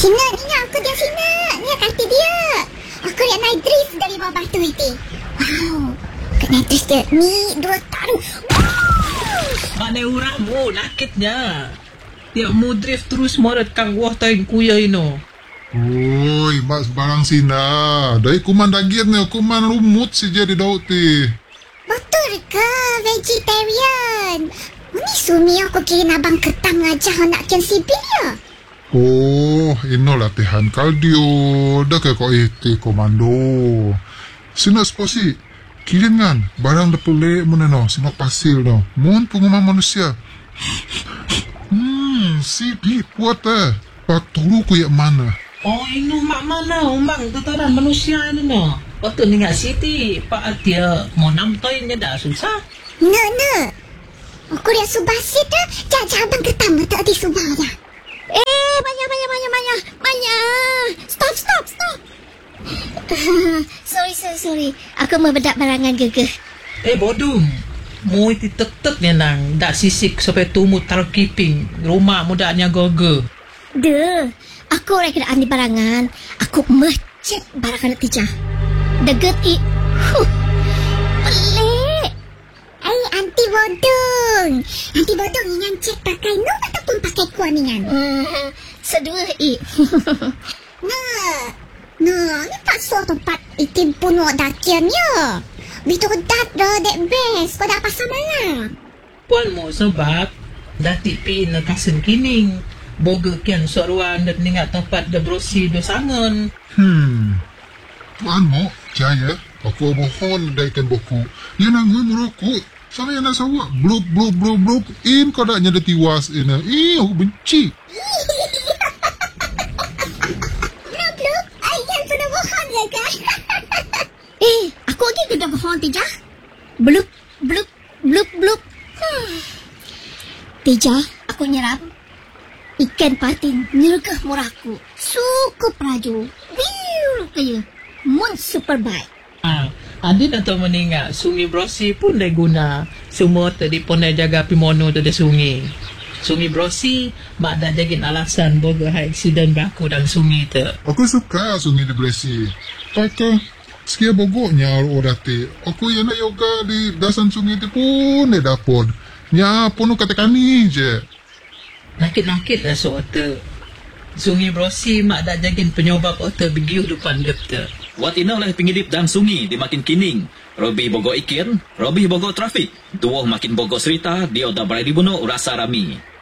Sina, ingat aku dia Sina. Ni kaki dia. Aku yang naik drift dari bawah batu itu. Wow. Kena drift dia. Ni 2 tahun. Mana uramu nakitnya. Tiap mu drift terus morat kang wah tain kuya ino. Oi, mak sebarang Sina. Dari kuman dagir ni, kuman rumut si jadi daun ti. Betul ke vegetarian? Ini sumi aku kira abang ketang aja nak kian sipil ya. Oh, ino latihan kardio. Dah ke kau iti komando. Sina sposi. Kirin kan, barang dah pelek mana no, sinok pasir no. Mohon pengumuman manusia. Sidi puat Pak turu ku yang mana? Oh, inu mak mana umbang tataran manusia ini no. Waktu ni ngak siti, pak dia mau namtoinnya dah susah. No. Aku lihat subah situ, jajah abang ketang tak di subah ya. Manya. Stop. Sorry. Aku mau bedak barangan gegeh. Bodoh. Mu iti tek ni nang dak sisik sampai tumut taruh kiping. Rumah mudanya gogo. Duh, aku orang kena andi barangan. Aku macet barangan tijah. Deget pelik. Anti bodong ingan cek pakai no ataupun pakai kuaningan. Sedua No, ni tak suah tempat itim pun wak dakiannya. Bitu dat dah dek best. Kau dah pasal mana? Puan mo sebab dati pi na kasen kining. Boga kian soruan dan ningat tempat da brosi do sangon. Tuan mo, jaya. Aku mohon daikan buku. Ia nak merokok. Sana yang nak sawak. Blub. In kau dah nyada tiwas ina. Aku benci. Blub. Ayah sudah bohong ya kan? Aku lagi sudah bohong Tijah. Blub. Tijah, aku nyerap. Ikan patin nyergah murahku. Suku praju. Wiu kaya. Mon super bike. Adin atau meninggal sungai brosi pun dah guna. Semua tadi pun dah jaga pimono tu dah sungai. Sungai brosi mak dah jagin alasan boga aksiden berlaku dalam sungai tu. Aku suka sungai di Bresi. Pakai sekia bogoknya orang ti. Aku yang nak yoga di dasan sungai tu pun dia dapat. Ya pun katakan ni je. Nakit lah soal tu. Sungai brosi mak dah jagin penyobab otak begiu depan dia tu. Wat ina oleh pengidip dan sungi di makin kining. Robi bogo ikin, Robi bogo trafik. Tuoh makin bogo cerita, dia dah berada di bunuh rasa rami.